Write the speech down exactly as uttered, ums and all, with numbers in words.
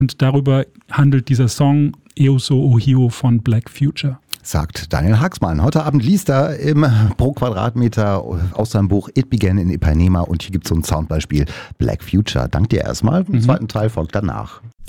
Und darüber handelt dieser Song Eoso Ohio von Black Future. Sagt Daniel Haaksmann. Heute Abend liest er im Pro Quadratmeter aus seinem Buch It Began in Ipanema und hier gibt es so ein Soundbeispiel Black Future. Dank dir erstmal. Im mhm. zweiten Teil folgt danach.